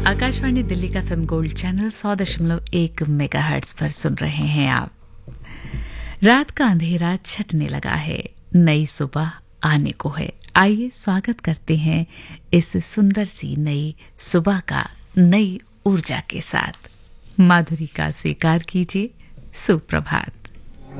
आकाशवाणी दिल्ली का film gold channel 100.1 megahertz पर सुन रहे हैं आप। रात का अंधेरा छटने लगा है, नई सुबह आने को है। आइए स्वागत करते हैं इस सुंदर सी नई सुबह का नई ऊर्जा के साथ। माधुरी का स्वीकार कीजिए। सुप्रभात।